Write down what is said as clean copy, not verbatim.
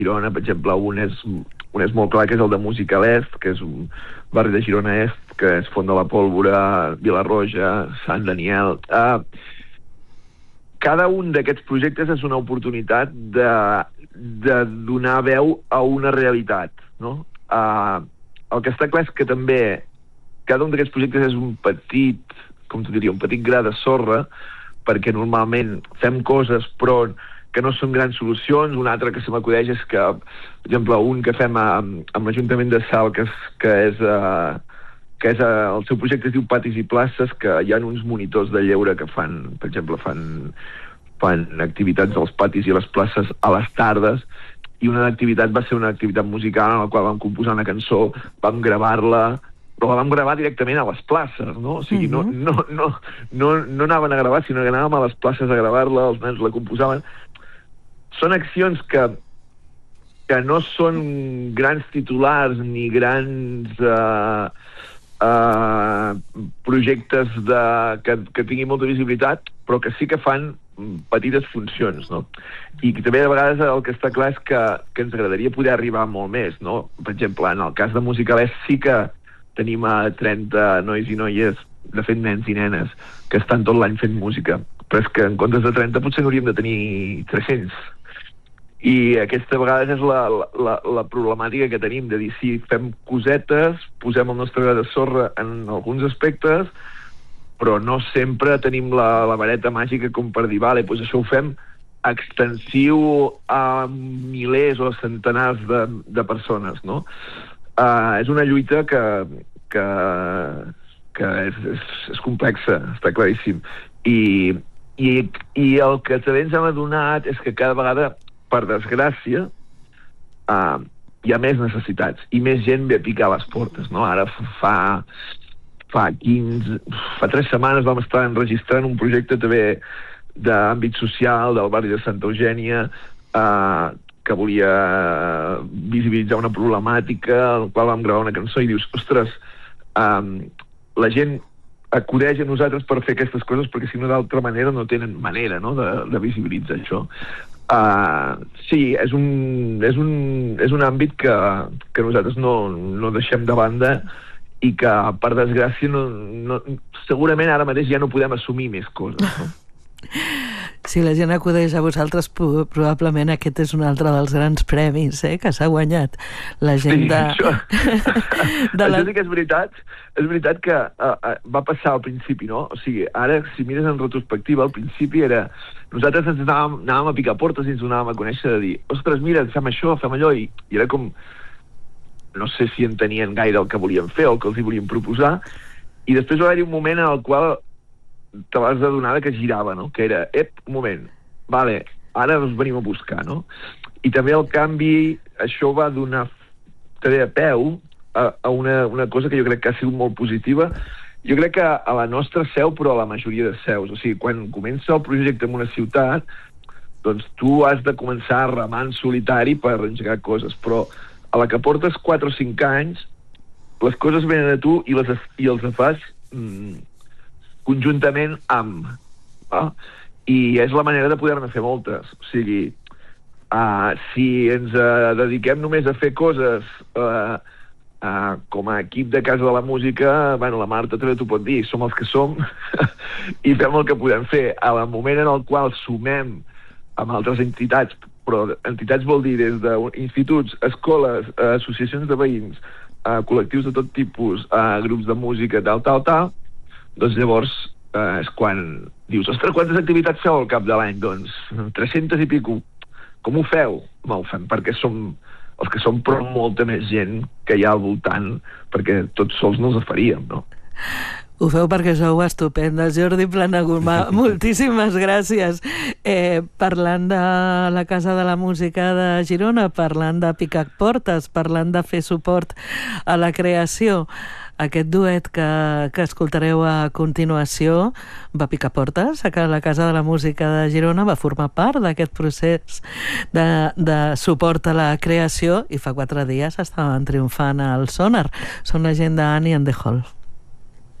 Girona, per exemple, un és molt clar, que és el de Música a l'Est, que és un barri de Girona Est, que és Font de la Pólvora, Vilarroja, Sant Daniel. Cada un d'aquests projectes és una oportunitat de donar veu a una realitat, no? El que està clar és que també cada un d'aquests projectes és un petit, com t'ho diria, un petit gra de sorra, perquè normalment fem coses però que no són grans solucions. Un altre que se m'acudeix és que, per exemple, un que fem amb l'Ajuntament de Salt, que és el seu projecte es diu Patis i Places, que hi ha uns monitors de lleure que fan, per exemple, fan activitats als patis i a les places a les tardes, i una activitat va ser una activitat musical en la qual vam composar una cançó, vam gravar-la, però la vam gravar directament a les places, no? O sigui, no anaven a gravar, sinó que anàvem a les places a gravar-la, els nens la composaven. Són accions que no són grans titulars ni grans projectes que tinguin molta visibilitat, però que sí que fan petites funcions, no? I també de vegades el que està clar és que ens agradaria poder arribar molt més, no? Per exemple, en el cas de Música a l'Est sí que tenim a 30 nois i noies, de fet nens i nenes, que estan tot l'any fent música, però és que en comptes de 30 potser n'hauríem de tenir 300. I aquesta vegada és la problemàtica que tenim, de dir, sí, fem cosetes, posem el nostre gra de sorra en alguns aspectes, però no sempre tenim la vareta màgica com per dir, vale, doncs això ho fem extensiu a milers o centenars de persones, no? És una lluita que és complexa, està claríssim. I el que també ens hem adonat és que cada vegada, per desgràcia, hi ha més necessitats i més gent ve a picar a les portes, no? Ara fa 3 setmanes vam estar enregistrant un projecte també d'àmbit social del barri de Santa Eugènia, que volia visibilitzar una problemàtica, en la qual vam gravar una cançó, i dius, ostres, la gent acudeix a nosaltres per fer aquestes coses perquè si no d'altra manera no tenen manera, no?, de visibilitzar això. Sí, és un àmbit que nosaltres no deixem de banda i que, per desgràcia, segurament ara mateix ja no podem assumir més coses, no? Si la gent acudeix a vosaltres, probablement aquest és un altre dels grans premis que s'ha guanyat. La gent de... Això sí que és veritat. És veritat que va passar al principi, no? O sigui, ara, si mires en retrospectiva, al principi era... Nosaltres ens anàvem a picar portes i ens anàvem a conèixer, de dir, ostres, mira, fem això, fem allò, i era com... No sé si entenien gaire el que volíem fer o el que els hi volíem proposar, i després va haver-hi un moment en el qual te vas adonar que girava, no? Que era, un moment, vale, ara us venim a buscar, no? I també el canvi, això va donar també a peu a una cosa que jo crec que ha sigut molt positiva. Jo crec que a la nostra seu, però a la majoria de seus, o sigui, quan comença el projecte en una ciutat, doncs tu has de començar a remar en solitari per engegar coses, però a la que portes 4 o 5 anys, les coses venen a tu i els fas conjuntament amb. I és la manera de poder-ne fer moltes. O sigui, si ens dediquem només a fer coses com a equip de Casa de la Música, bueno, la Marta també t'ho pot dir, som els que som i fem el que podem fer. Al moment en el qual sumem amb altres entitats, però entitats vol dir des d'instituts, escoles, associacions de veïns, col·lectius de tot tipus, grups de música, tal, doncs llavors és quan dius, ostres, quantes activitats feu al cap de l'any? Doncs 300 i pico. Com ho feu? Home, ho fem perquè som els que som, però molta més gent que hi ha al voltant, perquè tots sols no els faríem, no? Ho feu perquè sou estupendes. Jordi Planagumà, moltíssimes gràcies. Parlant de la Casa de la Música de Girona, parlant de picar portes, parlant de fer suport a la creació, aquest duet que escoltareu a continuació va picar portes a la Casa de la Música de Girona, va formar part d'aquest procés de suport a la creació i fa 4 dies estaven triomfant al Sonar. Són la gent d'Annie and the Hall.